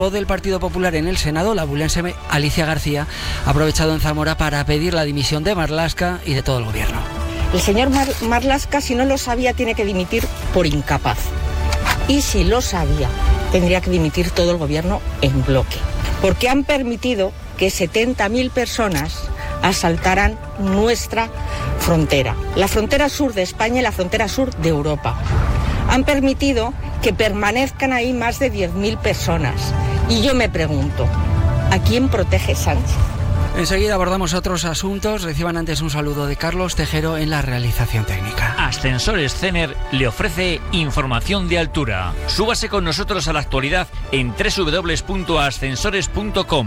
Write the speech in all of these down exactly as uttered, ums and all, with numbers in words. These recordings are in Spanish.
del Partido Popular en el Senado, la abulense Alicia García ha aprovechado en Zamora para pedir la dimisión de Marlaska y de todo el gobierno. El señor Mar- Marlaska, si no lo sabía, tiene que dimitir por incapaz. Y si lo sabía, tendría que dimitir todo el gobierno en bloque. Porque han permitido que setenta mil personas asaltaran nuestra frontera. La frontera sur de España y la frontera sur de Europa. Han permitido que permanezcan ahí más de diez mil personas. Y yo me pregunto, ¿a quién protege Sánchez? Enseguida abordamos otros asuntos. Reciban antes un saludo de Carlos Tejero en la realización técnica. Ascensores Cener le ofrece información de altura. Súbase con nosotros a la actualidad en doble u doble u doble u punto ascensores punto com.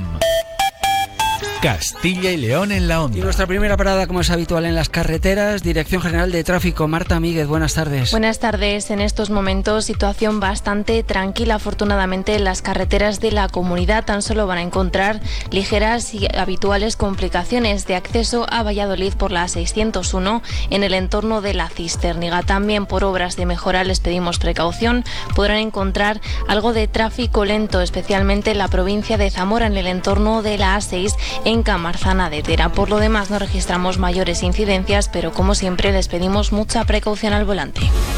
Castilla y León en la onda. Y nuestra primera parada, como es habitual en las carreteras, Dirección General de Tráfico. Marta Míguez, buenas tardes. Buenas tardes. En estos momentos, situación bastante tranquila. Afortunadamente, en las carreteras de la comunidad tan solo van a encontrar ligeras y habituales complicaciones de acceso a Valladolid por la seiscientos uno en el entorno de la Cisterniga. También por obras de mejora les pedimos precaución. Podrán encontrar algo de tráfico lento, especialmente en la provincia de Zamora, en el entorno de la A seis, en Camarzana de Tera. Por lo demás no registramos mayores incidencias, pero como siempre les pedimos mucha precaución al volante.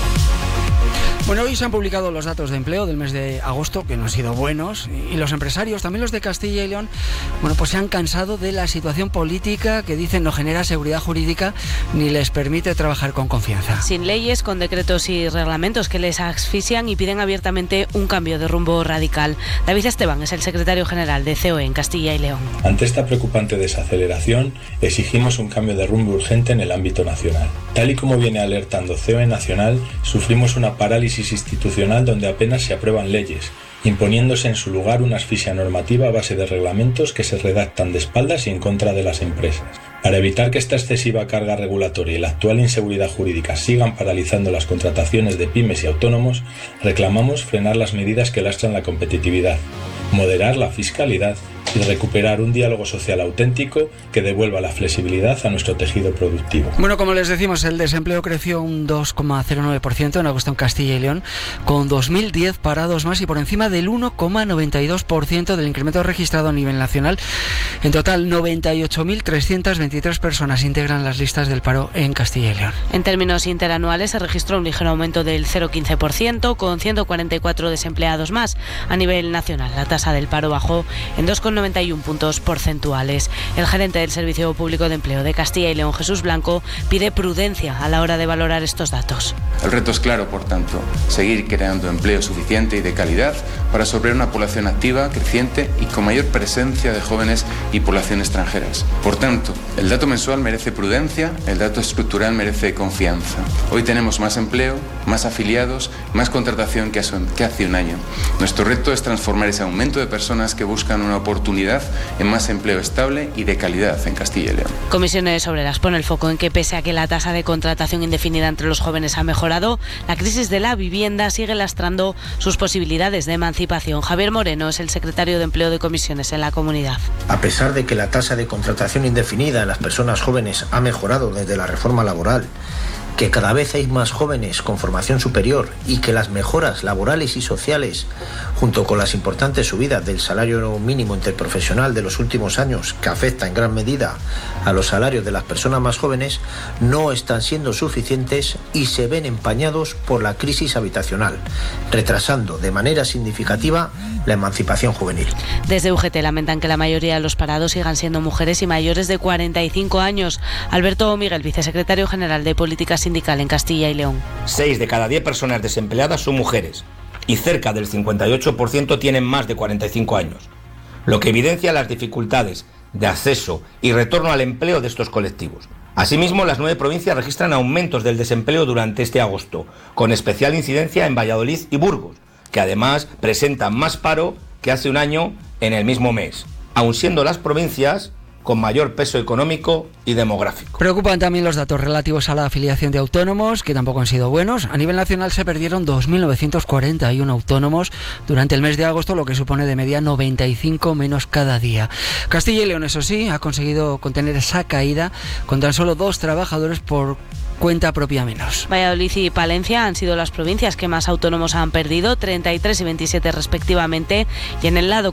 Bueno, hoy se han publicado los datos de empleo del mes de agosto, que no han sido buenos, y los empresarios, también los de Castilla y León, bueno, pues se han cansado de la situación política que dicen no genera seguridad jurídica ni les permite trabajar con confianza. Sin leyes, con decretos y reglamentos que les asfixian y piden abiertamente un cambio de rumbo radical. David Esteban es el secretario general de C O E en Castilla y León. Ante esta preocupante desaceleración, exigimos un cambio de rumbo urgente en el ámbito nacional. Tal y como viene alertando C O E Nacional, sufrimos una parálisis institucional donde apenas se aprueban leyes, imponiéndose en su lugar una asfixia normativa a base de reglamentos que se redactan de espaldas y en contra de las empresas. Para evitar que esta excesiva carga regulatoria y la actual inseguridad jurídica sigan paralizando las contrataciones de pymes y autónomos, reclamamos frenar las medidas que lastran la competitividad, moderar la fiscalidad y recuperar un diálogo social auténtico que devuelva la flexibilidad a nuestro tejido productivo. Bueno, como les decimos, el desempleo creció un dos coma cero nueve por ciento en agosto en Castilla y León, con dos mil diez parados más y por encima del uno coma noventa y dos por ciento del incremento registrado a nivel nacional. En total, noventa y ocho mil trescientas veintitrés personas integran las listas del paro en Castilla y León. En términos interanuales se registró un ligero aumento del cero coma quince por ciento, con ciento cuarenta y cuatro desempleados más. A nivel nacional, la tasa del paro bajó en dos coma noventa y uno puntos porcentuales. El gerente del Servicio Público de Empleo de Castilla y León, Jesús Blanco, pide prudencia a la hora de valorar estos datos. El reto es claro, por tanto, seguir creando empleo suficiente y de calidad para absorber una población activa, creciente y con mayor presencia de jóvenes y población extranjeras. Por tanto, el dato mensual merece prudencia, el dato estructural merece confianza. Hoy tenemos más empleo, más afiliados, más contratación que hace un año. Nuestro reto es transformar ese aumento de personas que buscan una oportunidad en más empleo estable y de calidad en Castilla y León. Comisiones Obreras pone el foco en que pese a que la tasa de contratación indefinida entre los jóvenes ha mejorado, la crisis de la vivienda sigue lastrando sus posibilidades de emancipación. Javier Moreno es el secretario de Empleo de Comisiones en la comunidad. A pesar de que la tasa de contratación indefinida en las personas jóvenes ha mejorado desde la reforma laboral, que cada vez hay más jóvenes con formación superior y que las mejoras laborales y sociales, junto con las importantes subidas del salario mínimo interprofesional de los últimos años, que afecta en gran medida a los salarios de las personas más jóvenes, no están siendo suficientes y se ven empañados por la crisis habitacional, retrasando de manera significativa la emancipación juvenil. Desde U G T lamentan que la mayoría de los parados sigan siendo mujeres y mayores de cuarenta y cinco años. Alberto Miguel, vicesecretario general de Política Sindical en Castilla y León. seis de cada diez personas desempleadas son mujeres y cerca del cincuenta y ocho por ciento tienen más de cuarenta y cinco años, lo que evidencia las dificultades de acceso y retorno al empleo de estos colectivos. Asimismo, las nueve provincias registran aumentos del desempleo durante este agosto, con especial incidencia en Valladolid y Burgos, que además presentan más paro que hace un año en el mismo mes, aun siendo las provincias con mayor peso económico y demográfico. Preocupan también los datos relativos a la afiliación de autónomos, que tampoco han sido buenos. A nivel nacional se perdieron dos mil novecientos cuarenta y uno autónomos durante el mes de agosto, lo que supone de media noventa y cinco menos cada día. Castilla y León, eso sí, ha conseguido contener esa caída con tan solo dos trabajadores por cuenta propia menos. Valladolid y Palencia han sido las provincias que más autónomos han perdido, treinta y tres y veintisiete respectivamente, y en el lado